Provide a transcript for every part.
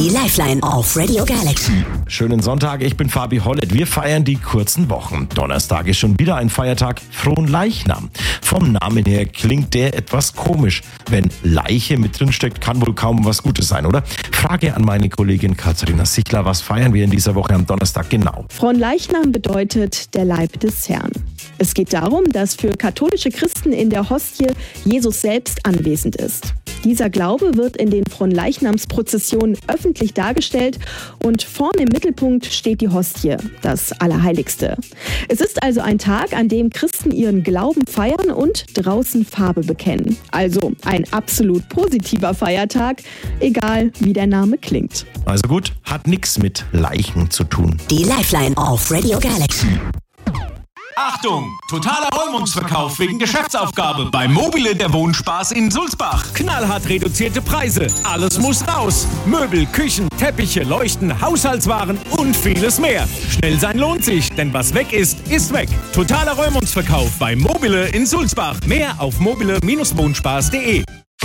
Die Lifeline auf Radio Galaxy. Schönen Sonntag, ich bin Fabi Hollett. Wir feiern die kurzen Wochen. Donnerstag ist schon wieder ein Feiertag, Fronleichnam. Vom Namen her klingt der etwas komisch. Wenn Leiche mit drin steckt, kann wohl kaum was Gutes sein, oder? Frage an meine Kollegin Katharina Sichler, was feiern wir in dieser Woche am Donnerstag genau? Fronleichnam bedeutet der Leib des Herrn. Es geht darum, dass für katholische Christen in der Hostie Jesus selbst anwesend ist. Dieser Glaube wird in den Fronleichnamsprozessionen öffentlich dargestellt und vorn im Mittelpunkt steht die Hostie, das Allerheiligste. Es ist also ein Tag, an dem Christen ihren Glauben feiern und draußen Farbe bekennen. Also ein absolut positiver Feiertag, egal wie der Name klingt. Also gut, hat nichts mit Leichen zu tun. Die Lifeline auf Radio Galaxy. Achtung! Totaler Räumungsverkauf wegen Geschäftsaufgabe bei Mobile der Wohnspaß in Sulzbach. Knallhart reduzierte Preise. Alles muss raus. Möbel, Küchen, Teppiche, Leuchten, Haushaltswaren und vieles mehr. Schnell sein lohnt sich, denn was weg ist, ist weg. Totaler Räumungsverkauf bei Mobile in Sulzbach. Mehr auf mobile-wohnspaß.de.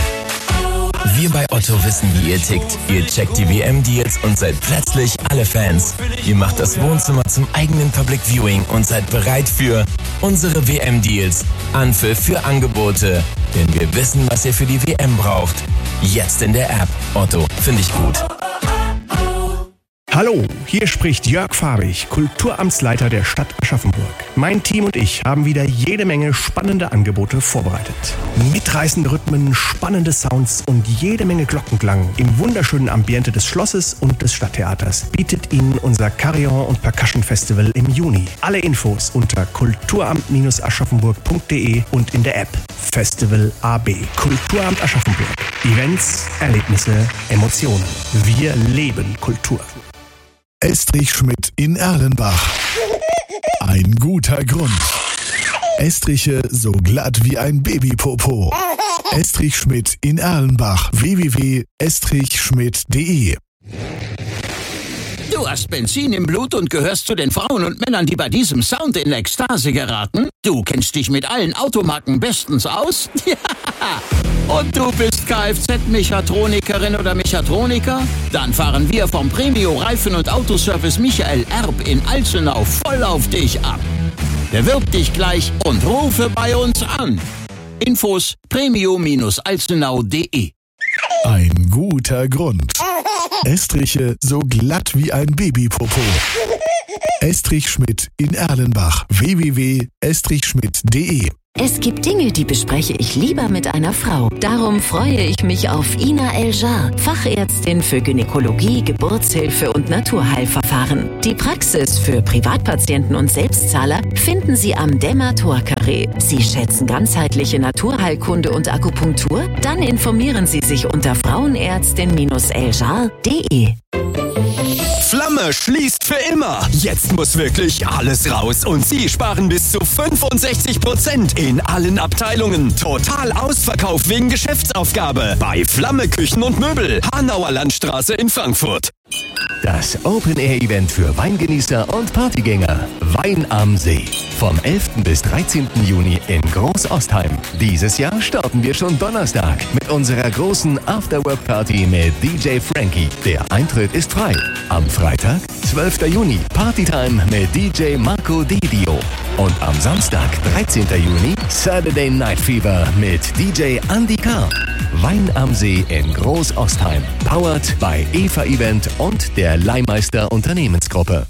Wir bei Otto wissen, wie ihr tickt. Ihr checkt die WM-Deals und seid plötzlich alle Fans. Ihr macht das Wohnzimmer zum eigenen Public Viewing und seid bereit für unsere WM-Deals. Anpfiff für Angebote. Denn wir wissen, was ihr für die WM braucht. Jetzt in der App. Otto, finde ich gut. Hallo, hier spricht Jörg Farbig, Kulturamtsleiter der Stadt Aschaffenburg. Mein Team und ich haben wieder jede Menge spannende Angebote vorbereitet. Mitreißende Rhythmen, spannende Sounds und jede Menge Glockenklang im wunderschönen Ambiente des Schlosses und des Stadttheaters bietet Ihnen unser Carillon und Percussion Festival im Juni. Alle Infos unter kulturamt-aschaffenburg.de und in der App Festival AB. Kulturamt Aschaffenburg. Events, Erlebnisse, Emotionen. Wir leben Kultur. Estrich Schmidt in Erlenbach. Ein guter Grund. Estriche so glatt wie ein Babypopo. Estrich Schmidt in Erlenbach. www.estrichschmidt.de. Du hast Benzin im Blut und gehörst zu den Frauen und Männern, die bei diesem Sound in Ekstase geraten? Du kennst dich mit allen Automarken bestens aus? Ja! Und du bist Kfz-Mechatronikerin oder Mechatroniker? Dann fahren wir vom Premio Reifen- und Autoservice Michael Erb in Alzenau voll auf dich ab. Bewirb dich gleich und rufe bei uns an. Infos premio-alzenau.de. Ein guter Grund. Estriche so glatt wie ein Babypopo. Estrich Schmidt in Erlenbach. www.estrichschmidt.de. Es gibt Dinge, die bespreche ich lieber mit einer Frau. Darum freue ich mich auf Ina El-Jar, Fachärztin für Gynäkologie, Geburtshilfe und Naturheilverfahren. Die Praxis für Privatpatienten und Selbstzahler finden Sie am Dämmer-Tor-Carré. Sie schätzen ganzheitliche Naturheilkunde und Akupunktur? Dann informieren Sie sich unter frauenärztin-eljar.de. Flamme schließt für immer. Jetzt muss wirklich alles raus und Sie sparen bis zu 65% in allen Abteilungen. Total ausverkauft wegen Geschäftsaufgabe bei Flamme Küchen und Möbel, Hanauer Landstraße in Frankfurt. Das Open-Air-Event für Weingenießer und Partygänger. Wein am See. Vom 11. bis 13. Juni in Großostheim. Dieses Jahr starten wir schon Donnerstag mit unserer großen Afterwork-Party mit DJ Frankie. Der Eintritt ist frei. Am Freitag, 12. Juni, Partytime mit DJ Marco Didio. Und am Samstag, 13. Juni, Saturday Night Fever mit DJ Andy K. Wein am See in Großostheim. Powered by Eva Event und der Leihmeister Unternehmensgruppe.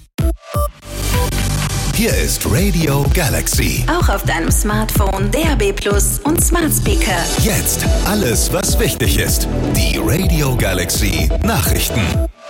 Hier ist Radio Galaxy. Auch auf deinem Smartphone, DAB+ und Smart Speaker. Jetzt alles, was wichtig ist. Die Radio Galaxy Nachrichten.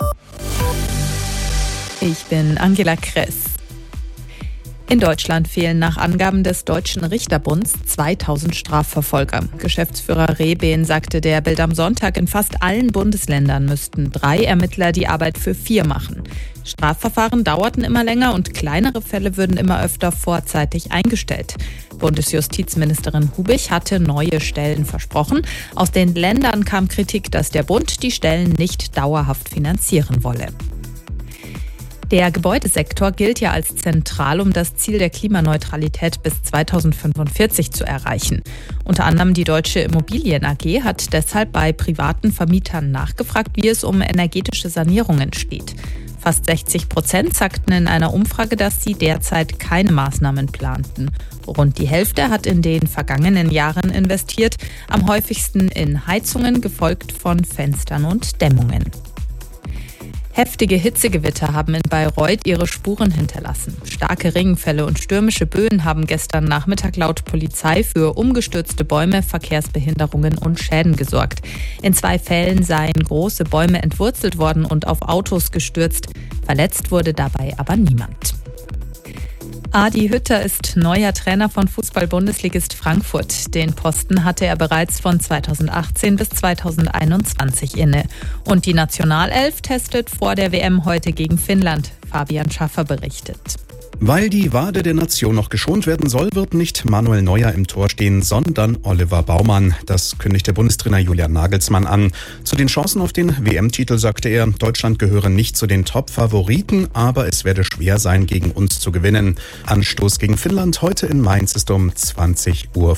Ich bin Angela Kress. In Deutschland fehlen nach Angaben des Deutschen Richterbunds 2000 Strafverfolger. Geschäftsführer Rehben sagte der Bild am Sonntag, in fast allen Bundesländern müssten 3 Ermittler die Arbeit für 4 machen. Strafverfahren dauerten immer länger und kleinere Fälle würden immer öfter vorzeitig eingestellt. Bundesjustizministerin Hubich hatte neue Stellen versprochen. Aus den Ländern kam Kritik, dass der Bund die Stellen nicht dauerhaft finanzieren wolle. Der Gebäudesektor gilt ja als zentral, um das Ziel der Klimaneutralität bis 2045 zu erreichen. Unter anderem die Deutsche Immobilien AG hat deshalb bei privaten Vermietern nachgefragt, wie es um energetische Sanierungen steht. Fast 60% sagten in einer Umfrage, dass sie derzeit keine Maßnahmen planten. Rund die Hälfte hat in den vergangenen Jahren investiert, am häufigsten in Heizungen, gefolgt von Fenstern und Dämmungen. Heftige Hitzegewitter haben in Bayreuth ihre Spuren hinterlassen. Starke Regenfälle und stürmische Böen haben gestern Nachmittag laut Polizei für umgestürzte Bäume, Verkehrsbehinderungen und Schäden gesorgt. In 2 Fällen seien große Bäume entwurzelt worden und auf Autos gestürzt. Verletzt wurde dabei aber niemand. Adi Hütter ist neuer Trainer von Fußball-Bundesligist Frankfurt. Den Posten hatte er bereits von 2018 bis 2021 inne. Und die Nationalelf testet vor der WM heute gegen Finnland. Fabian Schaffer berichtet. Weil die Wade der Nation noch geschont werden soll, wird nicht Manuel Neuer im Tor stehen, sondern Oliver Baumann. Das kündigt der Bundestrainer Julian Nagelsmann an. Zu den Chancen auf den WM-Titel sagte er, Deutschland gehöre nicht zu den Top-Favoriten, aber es werde schwer sein, gegen uns zu gewinnen. Anstoß gegen Finnland heute in Mainz ist um 20:45 Uhr.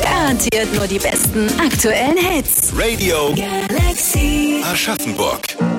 Garantiert nur die besten aktuellen Hits. Radio Galaxy Aschaffenburg.